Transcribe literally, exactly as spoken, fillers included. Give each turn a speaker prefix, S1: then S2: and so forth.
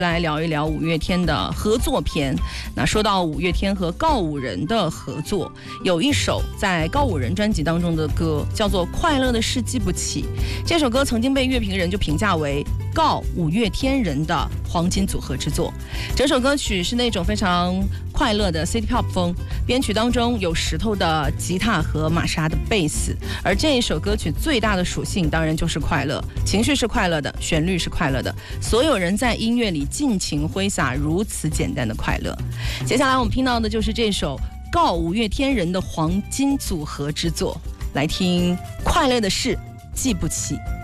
S1: 来聊一聊五月天的合作篇。那说到五月天和告五人的合作，有一首在告五人专辑当中的歌叫做《快乐的事记不起》。这首歌曾经被乐评人就评价为告五月天人的黄金组合之作。整首歌曲是那种非常快乐的 City Pop 风，编曲当中有石头的吉他和玛莎的贝斯。而这一首歌曲最大的属性当然就是快乐，情绪是快乐的，旋律是快乐的，所有人在音乐里尽情挥洒如此简单的快乐。接下来我们听到的就是这首告五月天人的黄金组合之作，来听快乐的事记不起。